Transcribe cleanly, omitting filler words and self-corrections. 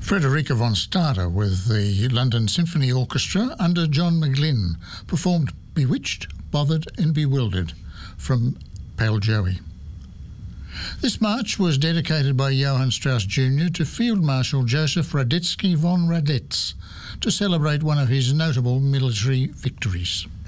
Frederica von Stade with the London Symphony Orchestra under John McGlynn performed Bewitched, Bothered and Bewildered from Pale Joey. This march was dedicated by Johann Strauss Jr. to Field Marshal Joseph Radetzky von Radetz to celebrate one of his notable military victories.